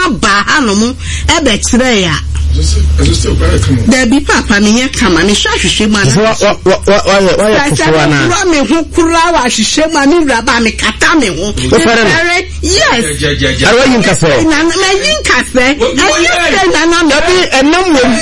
ba hanom e be kire ya there be papa me here come me hwahwehwe ma na why kufura me ho kura wa hwehwe ma me raba me kata me ho yes arwa yin kafe na me yin kafe ayi se na na me enam wo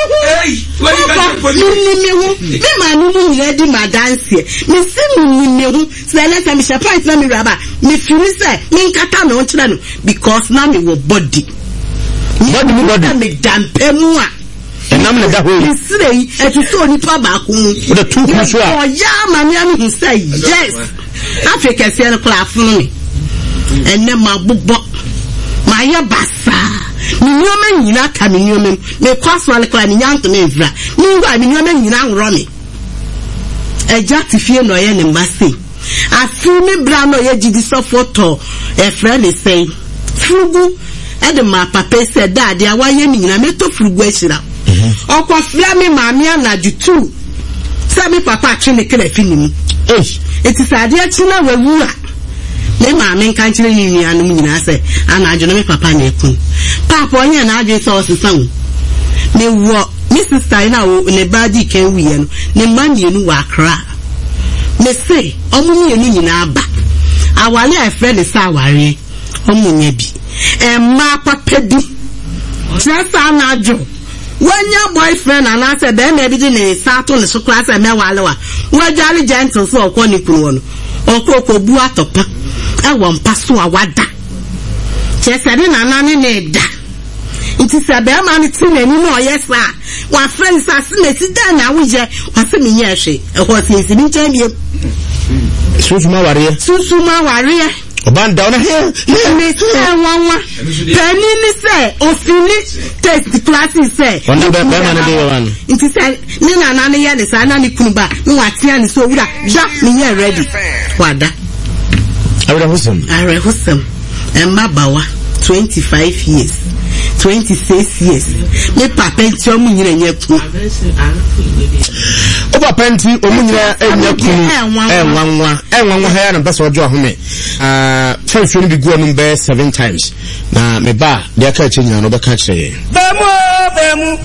me ho me ma ni mu nyira di madanse me se me ho se let me surprise na me raba me feel say me kata me ho kira no because na me wo body me dampemu a enam na da ho isrei etuso nipa ba ko mu the two kuso a oya mani ami hu say yes Africa se no klafunu ni enne mabubo ma ye basa ni nyoma nyina ka ni nyoma me kwaso ale kla ni nyanto me vra ni ngwa ni nyoma nyina nwro me eja tifie no ye ne mbase afi me bra no ye gidi so photo e friend say fugu ede ma papa se dade a waye ni nyina meto fugu ahira okwa fia me maami anaju tu se me papa atwe ne kele fini mu eti sade achi na wawu a me maami nka nchire ni anu nyina se anaju no me papa na ekun papa onye na aju so sesan me wo me sister na wo ne badi ken wiye no ne mani enu wa akra me se omu enu nyina aba awale a friend sa aware omu nya bi emma papa di trasa na aju wanya boyfriend and I said them maybe the sato ne so class e mewalewa wajali gentle so okoni kunu no okoko bu atopa e won paso awada chesede na nane ne da nti se be ma ne tinani no yesa wa friends asineti da na wuje wase me ye hwe e ho tinsi bi nche bie susuma ware Obanda ona here me say wanwa penny ni say ofini test classes say wonder be man dey one nti say ni na ne ye ne say na ni kunuba ni watia ni so wura da me ye ready wada Are husam emmabawa 25 years 26 years me papa nti omu nyina nya ku o papa nti omu nyina enya ku enwanwa ha ya na besa ojo ahome fanfio ni bigu anu be 7 times na me ba dia ka chinya no be ka kire bemu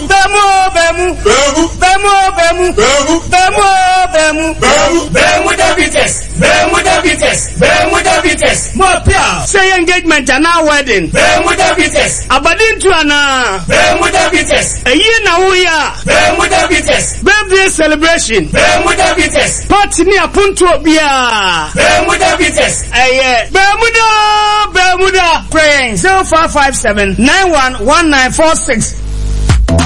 Davites more pia say engagement and now wedding bemu Davites abadin tu ana bemu Davites eyi na wo ya bemu Davites birthday celebration bemu Davites party ni apuntu obia bemu Davites Bermuda praying 0557 911946